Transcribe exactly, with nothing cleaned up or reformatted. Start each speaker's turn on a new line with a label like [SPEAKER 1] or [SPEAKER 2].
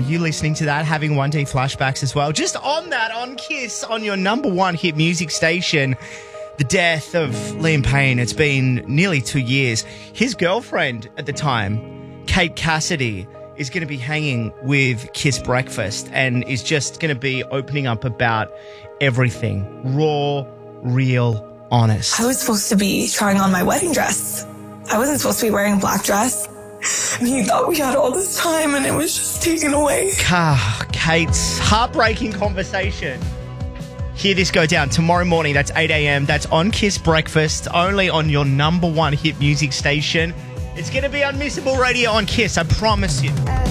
[SPEAKER 1] you listening to that, having one D flashbacks as well. Just on that, on Kiss, on your number one hit music station, the death of Liam Payne. It's been nearly two years. His girlfriend at the time, Kate Cassidy, is going to be hanging with Kiss Breakfast and is just going to be opening up about everything. Raw, real, honest.
[SPEAKER 2] I was supposed to be trying on my wedding dress. I wasn't supposed to be wearing a black dress. And he thought we had all this time and it was just taken away.
[SPEAKER 1] Ah, Kate's heartbreaking conversation. Hear this go down tomorrow morning. That's eight a.m. That's on Kiss Breakfast, only on your number one hit music station. It's going to be unmissable radio on Kiss, I promise you.